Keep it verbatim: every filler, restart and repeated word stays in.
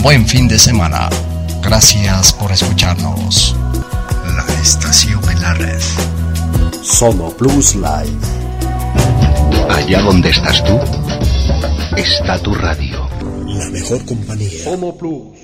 buen fin de semana. Gracias por escucharnos. La estación en la red. Somoplus Live. Allá donde estás tú, está tu radio. La mejor compañía. Somoplus.